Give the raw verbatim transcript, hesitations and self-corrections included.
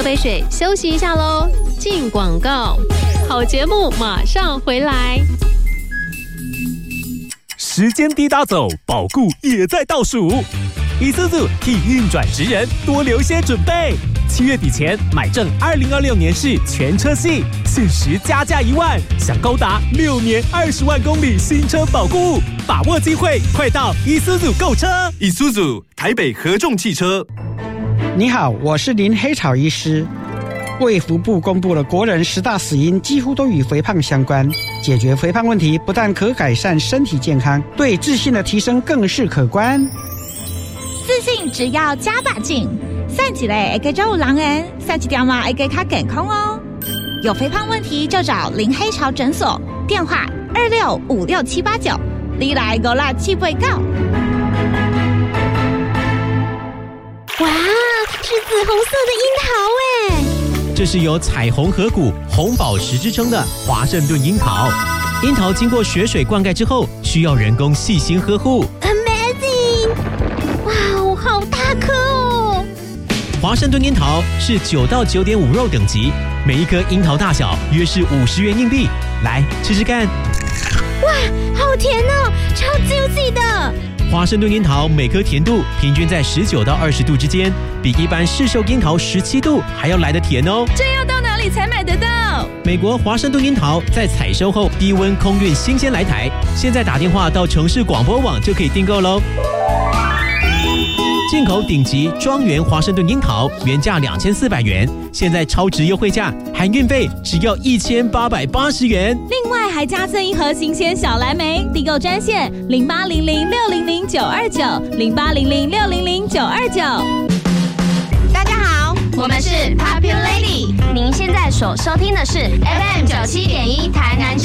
杯水，休息一下喽。进广告，好节目马上回来。 时间滴答走，保固也在倒数。Isuzu 替运转职人多留些准备，七月底前买正二零二六年式全车系，限时加价一万，享高达六年二十万公里新车保固，把握机会，快到 Isuzu 购车。 Isuzu 台北合众汽车。 你好，我是林黑草医师。卫福部公布了国人十大死因，几乎都与肥胖相关。解决肥胖问题，不但可改善身体健康，对自信的提升更是可观。 自信只要加把劲，散一个会给有人缘，散一条嘛会给较健康哦。有肥胖问题就找林黑潮诊所，电话二六五六七八九，你来五六七八九。 哇，是紫红色的樱桃耶！ 这是由彩虹河谷、红宝石之称的华盛顿樱桃。樱桃经过雪水灌溉之后，需要人工细心呵护。 Amazing！ 哇哦，好大颗哦！ 华盛顿樱桃是九到九点五肉等级，每一颗樱桃大小约是五十元硬币。来吃吃看。 哇，好甜哦，超 juicy 的。 华盛顿樱桃每颗甜度平均在十九到二十度之间，比一般市售樱桃十七度还要来得甜哦。 这要到哪里才买得到？ 美国华盛顿樱桃在采收后低温空运新鲜来台，现在打电话到城市广播网就可以订购喽。进口顶级庄园华盛顿樱桃原价两千四百元，现在超值优惠价，含运费只要一千八百八十元。 另外还加赠一盒新鲜小蓝莓，订购专线零八零零六零零九二九零八零零六零零九二九。 大家好，我们是 Popular Lady， 您现在所收听的是 F M 九七点一台南。